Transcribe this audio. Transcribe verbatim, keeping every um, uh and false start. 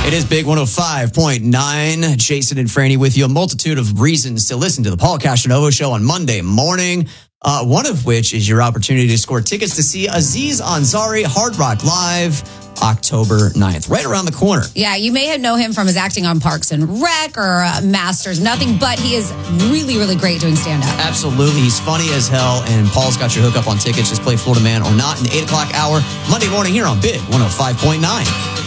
It is Big one oh five point nine. Jason and Franny with you. A multitude of reasons to listen to the Paul Casanova Show on Monday morning. Uh, one of which is your opportunity to score tickets to see Aziz Ansari Hard Rock Live October ninth, right around the corner. Yeah, you may know him from his acting on Parks and Rec or uh, Masters. Nothing, but he is really, really great doing stand-up. Absolutely. He's funny as hell, and Paul's got your hookup on tickets. Just play Florida Man or Not in the eight o'clock hour, Monday morning here on Big one oh five point nine.